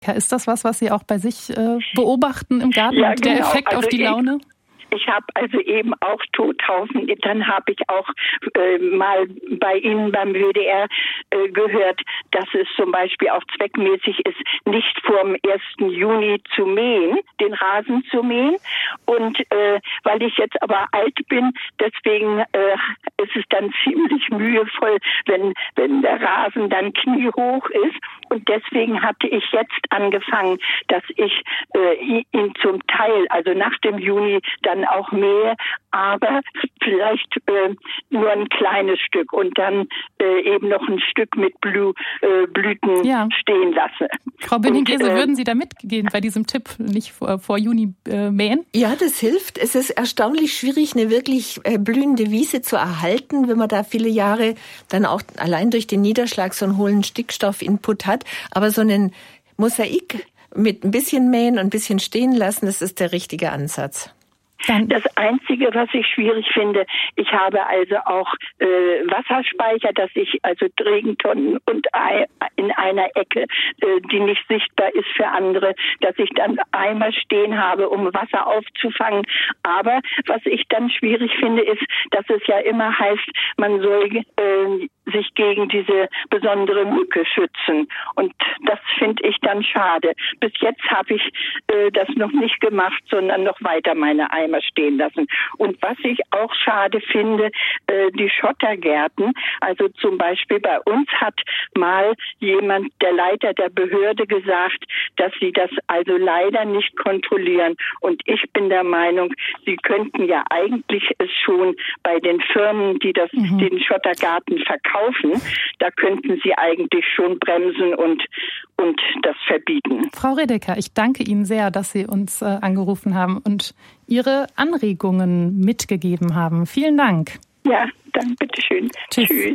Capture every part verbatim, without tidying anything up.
Ist das was, was Sie auch bei sich äh, beobachten im Garten? Ja, der genau. Effekt also auf die ich, Laune? Ich habe also eben auch Tothaufen, dann habe ich auch äh, mal bei Ihnen beim W D R äh, gehört, dass es zum Beispiel auch zweckmäßig ist, nicht vor dem ersten Juni zu mähen, den Rasen zu mähen. Und äh, weil ich jetzt aber alt bin, deswegen äh, ist es dann ziemlich mühevoll, wenn, wenn der Rasen dann kniehoch ist. Und deswegen hatte ich jetzt angefangen, dass ich äh, ihn zum Teil, also nach dem Juni, dann auch mähe, aber vielleicht äh, nur ein kleines Stück und dann äh, eben noch ein Stück mit Blü- äh, Blüten ja. stehen lasse. Frau Bünning-Gese, äh, würden Sie da mitgehen bei diesem Tipp, nicht vor, vor Juni äh, mähen? Ja, das hilft. Es ist erstaunlich schwierig, eine wirklich äh, blühende Wiese zu erhalten, wenn man da viele Jahre dann auch allein durch den Niederschlag so einen hohen Stickstoffinput hat. Aber so einen Mosaik mit ein bisschen mähen und ein bisschen stehen lassen, das ist der richtige Ansatz. Das Einzige, was ich schwierig finde, ich habe also auch äh, Wasserspeicher, dass ich also Regentonnen und in einer Ecke, äh, die nicht sichtbar ist für andere, dass ich dann Eimer stehen habe, um Wasser aufzufangen. Aber was ich dann schwierig finde, ist, dass es ja immer heißt, man soll äh, sich gegen diese besondere Mücke schützen. Und das finde ich dann schade. Bis jetzt habe ich äh, das noch nicht gemacht, sondern noch weiter meine Eimer stehen lassen. Und was ich auch schade finde, äh, die Schottergärten. Also zum Beispiel bei uns hat mal jemand, der Leiter der Behörde, gesagt, dass sie das also leider nicht kontrollieren. Und ich bin der Meinung, sie könnten ja eigentlich es schon bei den Firmen, die das, mhm. den Schottergarten verkaufen, da könnten sie eigentlich schon bremsen und, und das verbieten. Frau Redeker, ich danke Ihnen sehr, dass Sie uns äh, angerufen haben und Ihre Anregungen mitgegeben haben. Vielen Dank. Ja, dann bitteschön. Tschüss. Tschüss.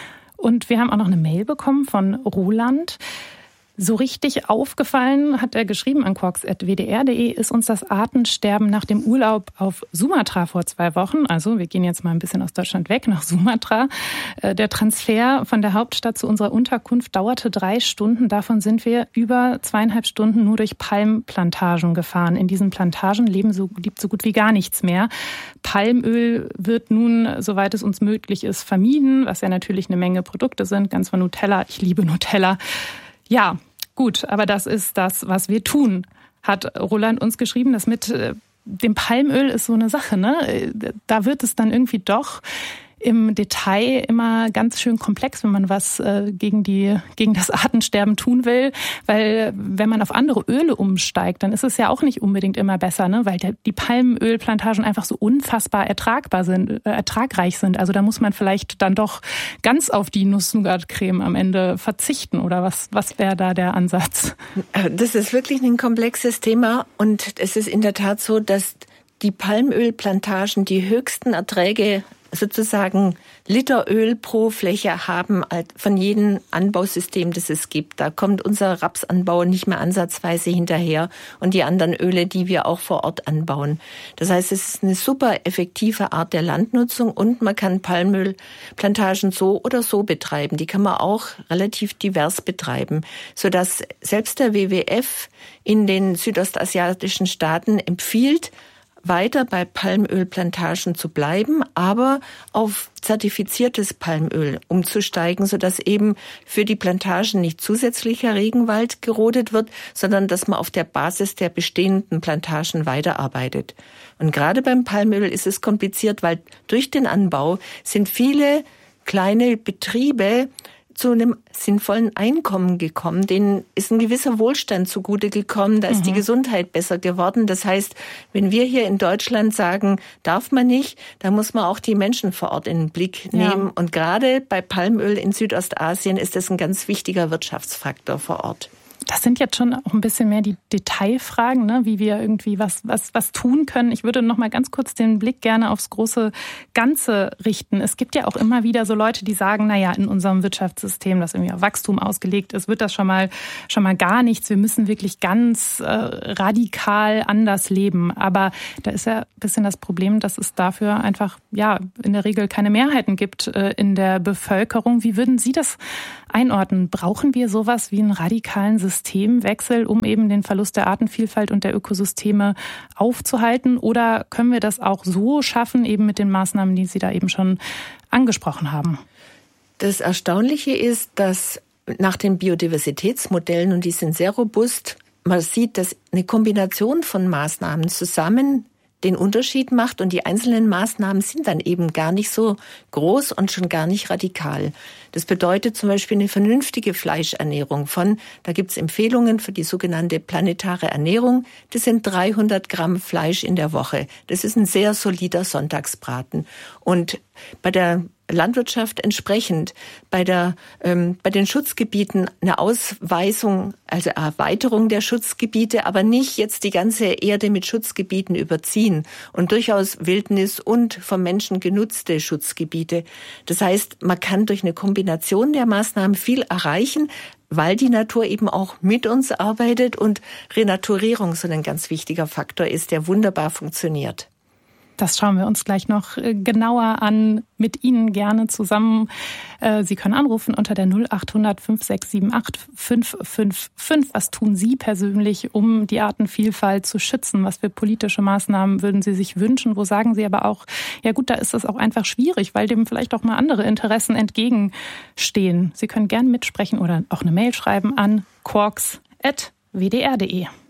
Und wir haben auch noch eine Mail bekommen von Roland. So richtig aufgefallen, hat er geschrieben an quarks at w d r punkt d e, ist uns das Artensterben nach dem Urlaub auf Sumatra vor zwei Wochen. Also wir gehen jetzt mal ein bisschen aus Deutschland weg nach Sumatra. Der Transfer von der Hauptstadt zu unserer Unterkunft dauerte drei Stunden. Davon sind wir über zweieinhalb Stunden nur durch Palmplantagen gefahren. In diesen Plantagen leben so, lebt so gut wie gar nichts mehr. Palmöl wird nun, soweit es uns möglich ist, vermieden, was ja natürlich eine Menge Produkte sind. Ganz von Nutella. Ich liebe Nutella. Ja, gut, aber das ist das, was wir tun, hat Roland uns geschrieben. Das mit dem Palmöl ist so eine Sache, ne? Da wird es dann irgendwie doch im Detail immer ganz schön komplex, wenn man was äh, gegen die gegen das Artensterben tun will, weil wenn man auf andere Öle umsteigt, dann ist es ja auch nicht unbedingt immer besser, ne? Weil der, die Palmölplantagen einfach so unfassbar ertragbar sind, äh, ertragreich sind. Also da muss man vielleicht dann doch ganz auf die Nuss-Nougat-Creme am Ende verzichten, oder was was wäre da der Ansatz? Das ist wirklich ein komplexes Thema und es ist in der Tat so, dass die Palmölplantagen die höchsten Erträge sozusagen Liter Öl pro Fläche haben von jedem Anbausystem, das es gibt. Da kommt unser Rapsanbau nicht mehr ansatzweise hinterher und die anderen Öle, die wir auch vor Ort anbauen. Das heißt, es ist eine super effektive Art der Landnutzung und man kann Palmölplantagen so oder so betreiben. Die kann man auch relativ divers betreiben, sodass selbst der W W F in den südostasiatischen Staaten empfiehlt, weiter bei Palmölplantagen zu bleiben, aber auf zertifiziertes Palmöl umzusteigen, sodass eben für die Plantagen nicht zusätzlicher Regenwald gerodet wird, sondern dass man auf der Basis der bestehenden Plantagen weiterarbeitet. Und gerade beim Palmöl ist es kompliziert, weil durch den Anbau sind viele kleine Betriebe zu einem sinnvollen Einkommen gekommen. Denen ist ein gewisser Wohlstand zugute gekommen. Da ist mhm. die Gesundheit besser geworden. Das heißt, wenn wir hier in Deutschland sagen, darf man nicht, dann muss man auch die Menschen vor Ort in den Blick nehmen. Ja. Und gerade bei Palmöl in Südostasien ist das ein ganz wichtiger Wirtschaftsfaktor vor Ort. Das sind jetzt schon auch ein bisschen mehr die Detailfragen, ne? Wie wir irgendwie was, was, was tun können. Ich würde noch mal ganz kurz den Blick gerne aufs große Ganze richten. Es gibt ja auch immer wieder so Leute, die sagen, na ja, in unserem Wirtschaftssystem, das irgendwie auf Wachstum ausgelegt ist, wird das schon mal, schon mal gar nichts. Wir müssen wirklich ganz äh, radikal anders leben. Aber da ist ja ein bisschen das Problem, dass es dafür einfach, ja, in der Regel keine Mehrheiten gibt äh, in der Bevölkerung. Wie würden Sie das einordnen? Brauchen wir sowas wie einen radikalen System? Systemwechsel, um eben den Verlust der Artenvielfalt und der Ökosysteme aufzuhalten? Oder können wir das auch so schaffen, eben mit den Maßnahmen, die Sie da eben schon angesprochen haben? Das Erstaunliche ist, dass nach den Biodiversitätsmodellen, und die sind sehr robust, man sieht, dass eine Kombination von Maßnahmen zusammen den Unterschied macht und die einzelnen Maßnahmen sind dann eben gar nicht so groß und schon gar nicht radikal. Das bedeutet zum Beispiel eine vernünftige Fleischernährung von, da gibt es Empfehlungen für die sogenannte planetare Ernährung, das sind dreihundert Gramm Fleisch in der Woche. Das ist ein sehr solider Sonntagsbraten. Und bei der Landwirtschaft entsprechend, bei der ähm, bei den Schutzgebieten eine Ausweisung, also Erweiterung der Schutzgebiete, aber nicht jetzt die ganze Erde mit Schutzgebieten überziehen und durchaus Wildnis und vom Menschen genutzte Schutzgebiete. Das heißt, man kann durch eine Kombination der Maßnahmen viel erreichen, weil die Natur eben auch mit uns arbeitet und Renaturierung so ein ganz wichtiger Faktor ist, der wunderbar funktioniert. Das schauen wir uns gleich noch genauer an, mit Ihnen gerne zusammen. Sie können anrufen unter der null acht hundert fünf sechs sieben acht fünf fünf fünf. Was tun Sie persönlich, um die Artenvielfalt zu schützen? Was für politische Maßnahmen würden Sie sich wünschen? Wo sagen Sie aber auch, ja gut, da ist das auch einfach schwierig, weil dem vielleicht auch mal andere Interessen entgegenstehen. Sie können gerne mitsprechen oder auch eine Mail schreiben an quarks at w d r punkt d e.